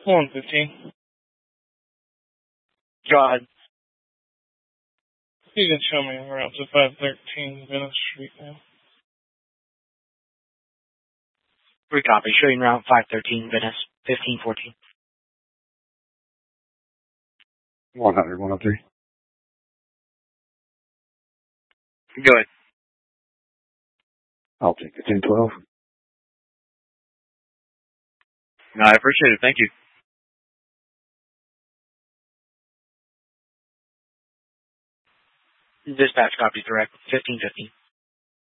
115. Go ahead. You can show me around to 513 Venice Street now. Recopy. Showing route 513 Venice, 1514. 100, 103. Go ahead. I'll take the 1012. No, I appreciate it. Thank you. Dispatch copy direct, 1515.